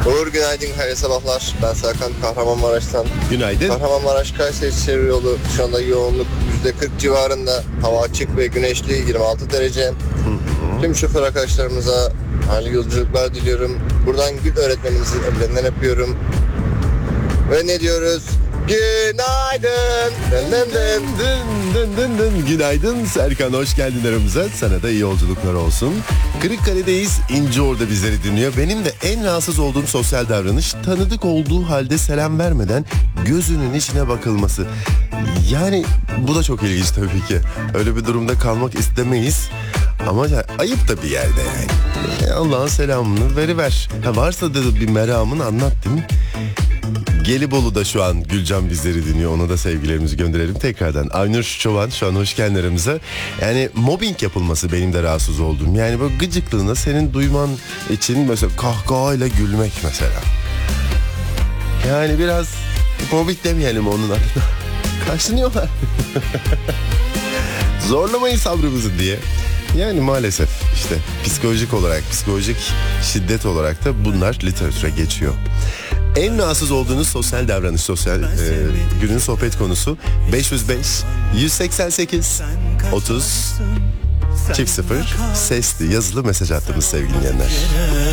Uğur günaydın, hayırlı sabahlar. Ben Serkan, Kahramanmaraş'tan. Günaydın. Kahramanmaraş Kayseri çevre yolu şu anda yoğunluk %40 civarında. Hava açık ve güneşli, 26 derece. Tüm şoför arkadaşlarımıza hayırlı yolculuklar diliyorum. Buradan Gül öğretmenimizin ellerinden öpüyorum. Ve ne diyoruz? Günaydın. Dın dın dın. Dın dın dın. Günaydın Serkan, hoş geldin aramıza. Sana da iyi yolculuklar olsun. Kırıkkale'deyiz. İnci orada bizleri dinliyor. Benim de en rahatsız olduğum sosyal davranış, tanıdık olduğu halde selam vermeden gözünün içine bakılması. Yani bu da çok ilginç tabii ki. Öyle bir durumda kalmak istemeyiz. Ama ya, ayıp da bir yerde yani. Allah'ın selamını veriver. Varsa da bir meramını anlat, değil mi? Gelibolu'da şu an Gülcan bizleri dinliyor. Ona da sevgilerimizi gönderelim tekrardan. Aynur Çoban şu an hoş geldin aramıza. Yani mobbing yapılması benim de rahatsız olduğum. Yani böyle gıcıklığına senin duyman için mesela kahkahayla gülmek mesela. Yani biraz mobbing demeyelim onun adına. Kaşınıyorlar. Zorlamayın sabrımızı diye. Yani maalesef işte psikolojik olarak, psikolojik şiddet olarak da bunlar literatüre geçiyor. En rahatsız olduğunuz sosyal davranış, günün sohbet konusu 505 188 30 0 sesli yazılı mesaj attığımız sevgili dinleyenler.